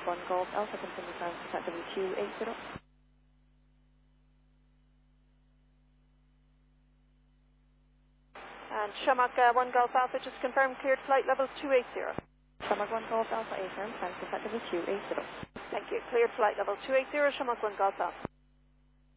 1 Golf Alpha, continue climb at W280. And Shamrock 1 Golf Alpha, just confirm cleared flight level 280. Shamrock 1 Golf Alpha, affirm, climb at W280. Thank you. Cleared flight level 280, Shamrock 1 Golf Alpha.